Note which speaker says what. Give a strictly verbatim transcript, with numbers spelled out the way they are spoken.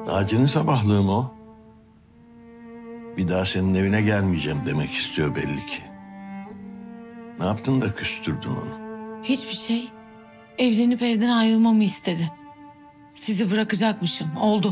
Speaker 1: Naci'nin sabahlığı mı o? Bir daha senin evine gelmeyeceğim demek istiyor belli ki. Ne yaptın da küstürdün onu?
Speaker 2: Hiçbir şey. Evlenip evden ayrılmamı istedi. Sizi bırakacakmışım. Oldu.